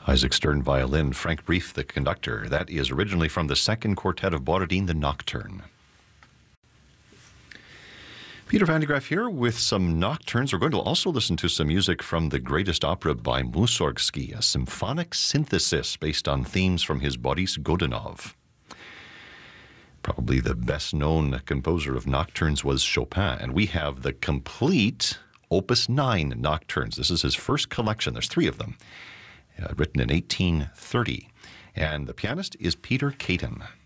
Isaac Stern violin, Frank Brief the conductor. That is originally from the second quartet of Borodin, the Nocturne. Peter van de Graaff here with some nocturnes. We're going to also listen to some music from the greatest opera by Mussorgsky, a symphonic synthesis based on themes from his Boris Godunov. Probably the best-known composer of nocturnes was Chopin, and we have the complete Opus 9 nocturnes. This is his first collection. There's 3 of them, written in 1830. And the pianist is Peter Caton.